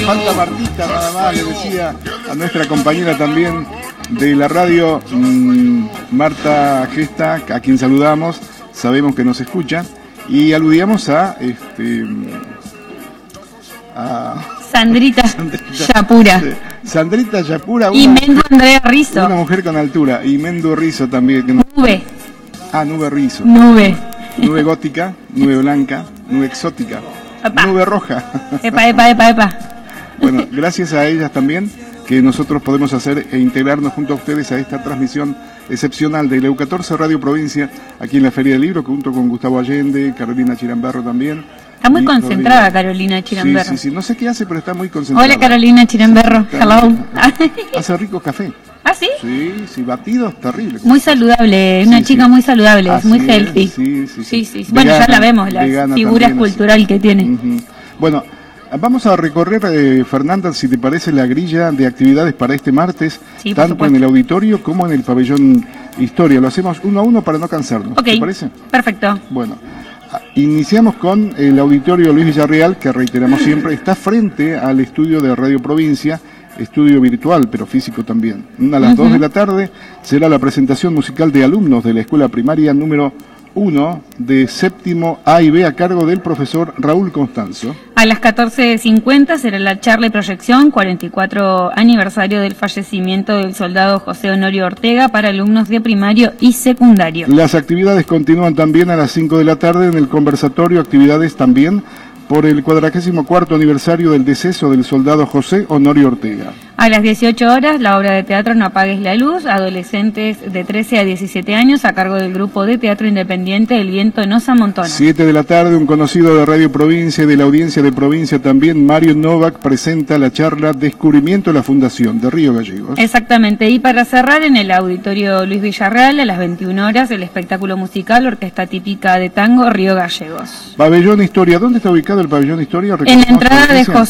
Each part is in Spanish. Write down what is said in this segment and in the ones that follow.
falta Martita, nada más, le decía a nuestra compañera también de la radio, Marta Gesta, a quien saludamos, sabemos que nos escucha, y aludíamos a Sandrita Yapura. Sandrita Yapura. Y Mendu Andrea Rizzo. Una mujer con altura. Y Mendu Rizzo también. Nube. Nube Rizzo. Nube gótica, nube blanca, nube exótica. Epa. Nube roja. Epa. Bueno, gracias a ellas también que nosotros podemos hacer e integrarnos junto a ustedes a esta transmisión excepcional de LEU 14 Radio Provincia, aquí en la Feria del Libro, junto con Gustavo Allende, Carolina Chiramberro también. Está muy concentrada Carolina Chiramberro. Sí, no sé qué hace, pero está muy concentrada. Hola Carolina Chiramberro, hello. Hace rico café. ¿Ah, sí? Sí, batidos terribles. Muy saludable, una chica muy saludable, muy healthy. Sí. Bueno, ya la vemos, la figura escultural que tiene. Bueno, vamos a recorrer, Fernanda, si te parece, la grilla de actividades para este martes, tanto en el auditorio como en el pabellón Historia. Lo hacemos uno a uno para no cansarnos. ¿Te parece? Perfecto. Bueno, iniciamos con el auditorio Luis Villarreal, que reiteramos siempre, está frente al estudio de Radio Provincia, estudio virtual, pero físico también. A las 2 de la tarde será la presentación musical de alumnos de la escuela primaria número 1 de séptimo A y B a cargo del profesor Raúl Constanzo. A las 14:50 será la charla y proyección 44 aniversario del fallecimiento del soldado José Honorio Ortega para alumnos de primario y secundario. Las actividades continúan también a las 5 de la tarde en el conversatorio, actividades también por el 44º aniversario del deceso del soldado José Honorio Ortega. A las 18 horas, la obra de teatro No apagues la luz, adolescentes de 13 a 17 años a cargo del grupo de teatro independiente El viento nos amontona. 7 de la tarde, un conocido de Radio Provincia y de la audiencia de provincia también, Mario Novak, presenta la charla Descubrimiento de la Fundación de Río Gallegos. Exactamente, y para cerrar en el auditorio Luis Villarreal, a las 21 horas, el espectáculo musical Orquesta Típica de Tango Río Gallegos. Pabellón Historia, ¿dónde está ubicado el Pabellón Historia? En la entrada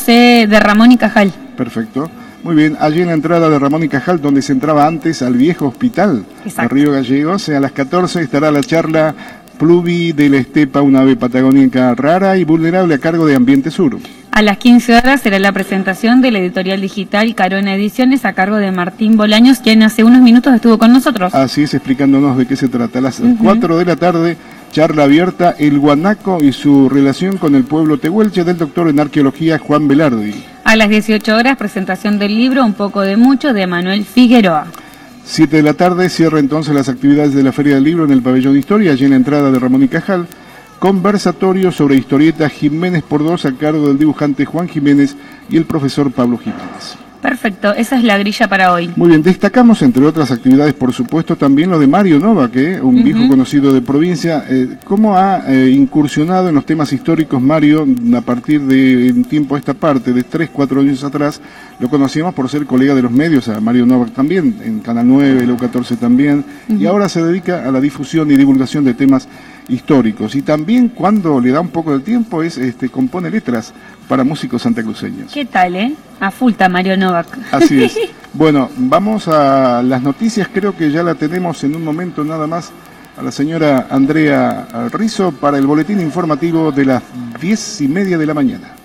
de Ramón y Cajal. Perfecto. Muy bien, allí en la entrada de Ramón y Cajal, donde se entraba antes al viejo hospital de Río Gallegos, a las 14 estará la charla Pluvi de la Estepa, una ave patagónica rara y vulnerable a cargo de Ambiente Sur. A las 15 horas será la presentación de la editorial digital Carona Ediciones a cargo de Martín Bolaños, quien hace unos minutos estuvo con nosotros. Así es, explicándonos de qué se trata. A las 4 de la tarde, charla abierta El Guanaco y su relación con el pueblo tehuelche del doctor en arqueología Juan Velardi. A las 18 horas, presentación del libro Un poco de mucho de Manuel Figueroa. 7 de la tarde, cierra entonces las actividades de la Feria del Libro en el Pabellón Historia, allí en la entrada de Ramón y Cajal. Conversatorio sobre historieta Jiménez por 2 a cargo del dibujante Juan Jiménez y el profesor Pablo Jiménez. Perfecto, esa es la grilla para hoy. Muy bien, destacamos entre otras actividades, por supuesto, también lo de Mario Nova, que un viejo conocido de provincia. ¿Cómo ha incursionado en los temas históricos Mario a partir de un tiempo a esta parte, de 3-4 años atrás? Lo conocíamos por ser colega de los medios, a Mario Nova también, en Canal 9, LEU 14 también, y ahora se dedica a la difusión y divulgación de temas históricos. Y también, cuando le da un poco de tiempo, compone letras para músicos santacruceños. ¿Qué tal, A full está Mario Novak. Así es. Bueno, vamos a las noticias, creo que ya la tenemos en un momento nada más a la señora Andrea Rizzo para el boletín informativo de las 10:30 de la mañana.